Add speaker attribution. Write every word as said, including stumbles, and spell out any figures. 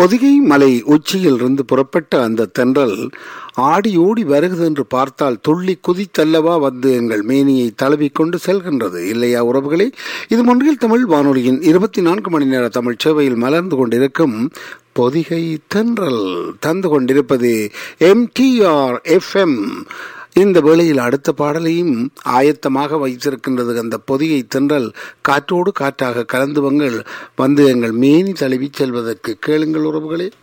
Speaker 1: பொதிகை மலை உச்சியிலிருந்து புறப்பட்ட அந்த தென்றல் ஆடி ஓடி வருகிறது என்று பார்த்தால் துள்ளி குதித்தல்லவா வந்து எங்கள் மேனியை தழுவிக்கொண்டு செல்கின்றது இல்லையா உறவுகளே? இது ஒன்றில் தமிழ் வானொலியின் இருபத்தி நான்கு மணி நேர தமிழ் சேவையில் மலர்ந்து கொண்டிருக்கும் பொதிகை தென்றல் தந்து கொண்டிருப்பது M D R F M. இந்த வேளையில் அடுத்த பாடலையும் ஆயத்தமாக வைத்திருக்கின்றது அந்த பொதிகை தென்றல். காற்றோடு காற்றாக கலந்து வங்கள் வந்து எங்கள் மேனி தழுவி செல்வதற்கு கேளுங்கள் உறவுகளே.